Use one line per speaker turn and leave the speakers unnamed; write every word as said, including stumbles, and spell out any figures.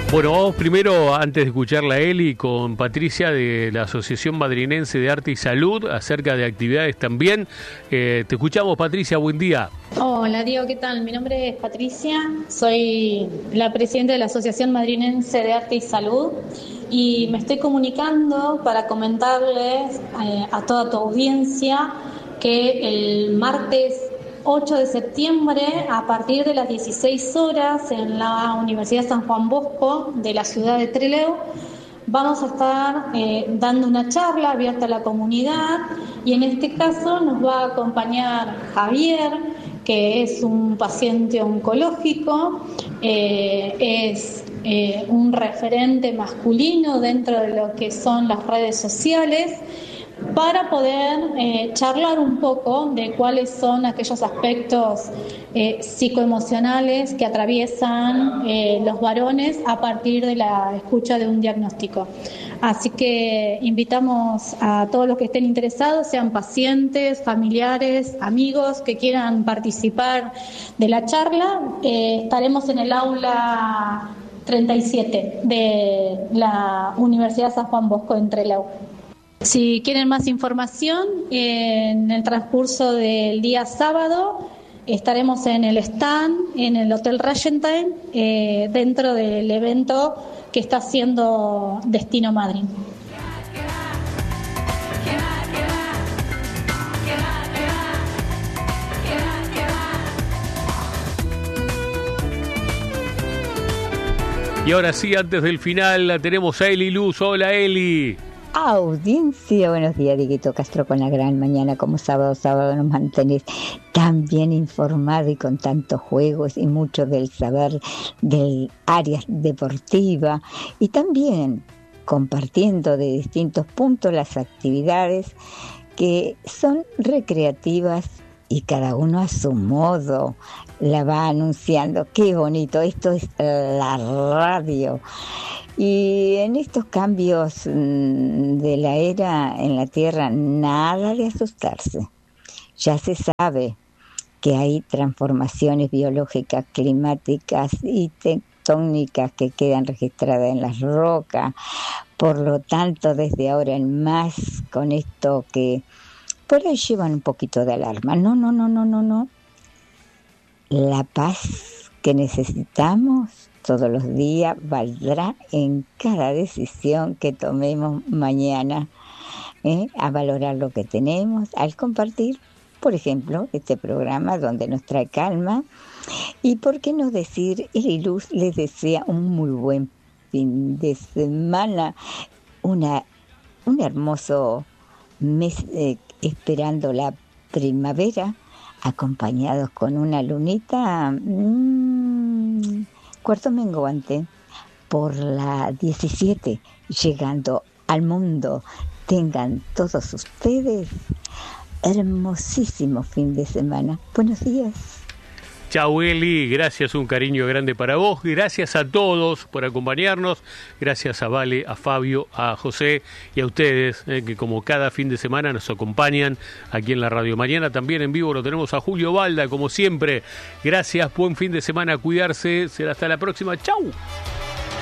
Bueno, vamos primero, antes de escucharla a Eli, con Patricia de la Asociación Madrinense de Arte y Salud, acerca de actividades también. Eh, te escuchamos, Patricia, buen día.
Hola, Diego, ¿qué tal? Mi nombre es Patricia, soy la presidenta de la Asociación Madrinense de Arte y Salud y me estoy comunicando para comentarles eh, a toda tu audiencia que el martes ocho de septiembre, a partir de las dieciséis horas, en la Universidad San Juan Bosco de la ciudad de Trelew, vamos a estar eh, dando una charla abierta a la comunidad y en este caso nos va a acompañar Javier, que es un paciente oncológico, eh, es eh, un referente masculino dentro de lo que son las redes sociales, para poder eh, charlar un poco de cuáles son aquellos aspectos eh, psicoemocionales que atraviesan eh, los varones a partir de la escucha de un diagnóstico. Así que invitamos a todos los que estén interesados, sean pacientes, familiares, amigos que quieran participar de la charla. Eh, estaremos en el aula treinta y siete de la Universidad San Juan Bosco en Trelew. Si quieren más información, en el transcurso del día sábado estaremos en el stand, en el Hotel Regenstein, eh, dentro del evento que está haciendo Destino Madryn.
Y ahora sí, antes del final, la tenemos a Eli Luz. Hola, Eli.
Audiencia, buenos días, Dieguito Castro, con la gran mañana, como sábado, sábado nos mantenés tan bien informado y con tantos juegos y mucho del saber del área deportiva y también compartiendo de distintos puntos las actividades que son recreativas y cada uno a su modo la va anunciando. Qué bonito, esto es la radio. Y en estos cambios de la era en la Tierra, nada de asustarse. Ya se sabe que hay transformaciones biológicas, climáticas y tectónicas que quedan registradas en las rocas. Por lo tanto, desde ahora en más, con esto que por ahí llevan un poquito de alarma. No, no, no, no, no, no. La paz que necesitamos todos los días valdrá en cada decisión que tomemos mañana, ¿eh? A valorar lo que tenemos, al compartir, por ejemplo, este programa donde nos trae calma. Y por qué no decir, Eli Luz les desea un muy buen fin de semana, una, un hermoso mes eh, esperando la primavera, acompañados con una lunita mmm, cuarto menguante por la diecisiete, llegando al mundo. Tengan todos ustedes hermosísimo fin de semana. Buenos días.
Chau, Eli, gracias, un cariño grande para vos, gracias a todos por acompañarnos, gracias a Vale, a Fabio, a José y a ustedes, eh, que como cada fin de semana nos acompañan aquí en la radio. Mañana también en vivo lo tenemos a Julio Balda, como siempre. Gracias, buen fin de semana, cuidarse, será hasta la próxima, chau.